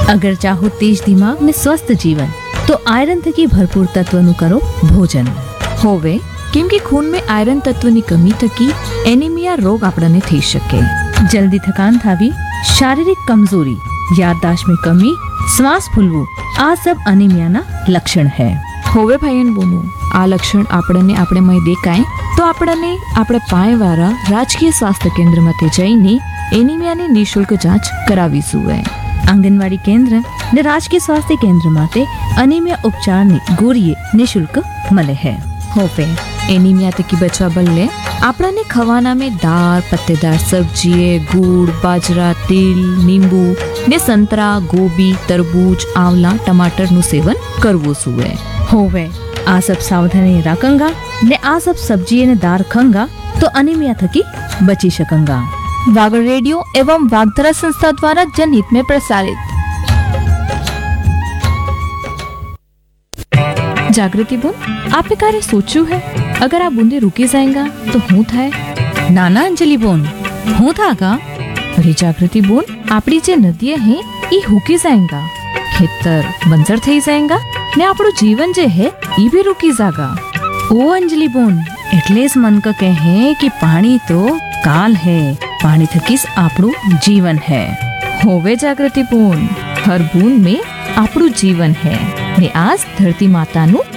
अगर चाहो तेज दिमाग ने स्वस्थ जीवन तो आयरन थकी भरपूर तत्वનું કરો ભોજન. હોવે કેમ કે ખૂનમાં આયરન તત્વની કમી થકી એનિમિયા રોગ આપણને થઈ શકે. जल्दी थकान थावी, शारीरिक कमजोरी, याददाश्त में कमी, श्वास फूलવું આ सब અનિમિયાના લક્ષણ है. હોવે ભાઈન બોનું આ લક્ષણ આપણને આપણે દેખાય તો આપણને આપણે પાયવાળા રાજકીય સ્વાસ્થ્ય કેન્દ્રમાં જઈને એનિમિયાની નિઃશુલ્ક જાંચ કરાવી જોઈએ. आंगनवाड़ी केंद्र ने राजकीय स्वास्थ्य केंद्र माटे अनीमिया उपचार ની ગોળીએ નિશુલ્ક મળે है. હોવે એનિમિયા થકી બચવા બદલે આપણને ખવાના में दाल, पत्तेदार सब्जी, गुड़, बाजरा, तिल, नींबू ने संतरा, गोभी, तरबूज, आंवला, टमाटर નું सेवन કરવું જોઈએ. होवे आ सब सावधानी रखंगा ने आ सब सब्जी ने दार खंगा तो अनीमिया थकी बची सकंगा. वागड़ रेडियो एवं वागधरा संस्था द्वारा जनहित में प्रसारित. जागृति बोन, आपने कार्य सोचू है अगर आप बूंदे रुकी जाएगा तो हूँ थाय? नाना अंजलि बोन हूँ था का? अरे जागृति बोन, आपड़ी जे नदियां हैं ये हुकी जाएगा, खेतर बंजर थई जाएगा ने आपड़ो जीवन जे है ये भी रुकी जागा. ओ अंजलि बोन એટલે જ मन का कहे कि पानी तो काल है, पानी थकीस आपड़ो जीवन है. होवे जागृति बोन, हर बूंद में आपड़ो जीवन है ने आज धरती माता नु